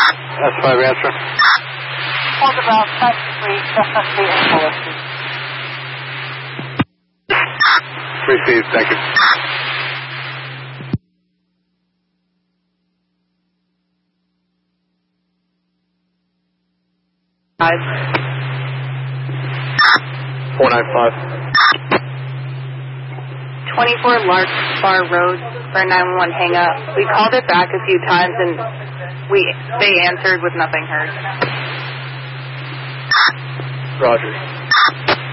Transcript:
That's 5 answer. Hold about 5-3, definitely in policy. Received, thank you. Five. 495. 24 Lark Bar Road for 911 hang up. We called it back a few times and they answered with nothing heard. Roger.